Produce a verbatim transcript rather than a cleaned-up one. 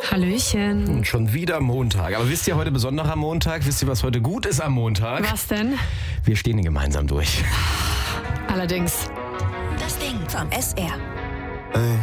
Hallöchen. Und schon wieder Montag. Aber wisst ihr heute besonderer Montag? Wisst ihr, was heute gut ist am Montag? Was denn? Wir stehen hier gemeinsam durch. Allerdings. Das Ding vom S R. Ey.